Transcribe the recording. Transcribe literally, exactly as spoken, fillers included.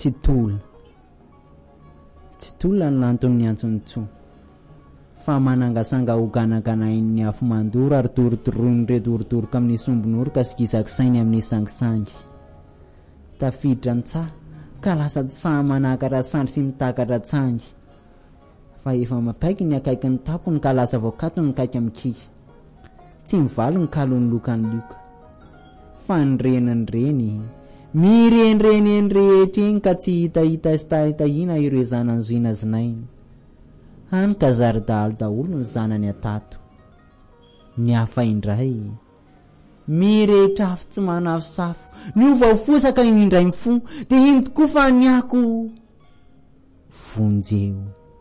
tsy tola tsy tola n'antony antsony tso fa manangasanga hoganaganain'ny afo mandoro ary torotoroiny reto orotoroka amin'ny sombin'oroka sikisakisainy amin'ny sangisangy tafiditra an-tsaha ka lasa tsy saha manakatra sandry sy mitakatra tsangy fa efa mapaiky ny akaiky ny tampony ka lasa voakato ny kaiky amikiky tsy mivaly ny kalony lokany lioka fa nyreniny reny mirenireny rehetra eny ka tsy hitahita sy tahitahina ireo zanany zoina zinainy hany ka zaridalo daholo ny zanany atato ny hafa indray mirehetra afo tsy manafo safo niova fosaka indray mifo dia iny tokoa fa niako vonjeo.